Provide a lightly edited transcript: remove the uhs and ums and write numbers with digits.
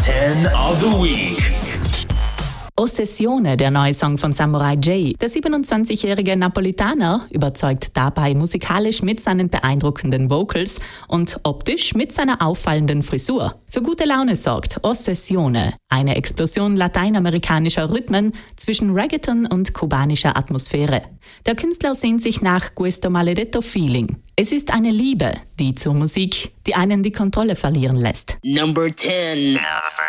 10 of the Week. Ossessione, der neue Song von Samurai J. Der 27-jährige Napolitaner überzeugt dabei musikalisch mit seinen beeindruckenden Vocals und optisch mit seiner auffallenden Frisur. Für gute Laune sorgt Ossessione, eine Explosion lateinamerikanischer Rhythmen zwischen Reggaeton und kubanischer Atmosphäre. Der Künstler sehnt sich nach Questo Maledetto Feeling. Es ist eine Liebe, die zur Musik, die einen die Kontrolle verlieren lässt. Number 10.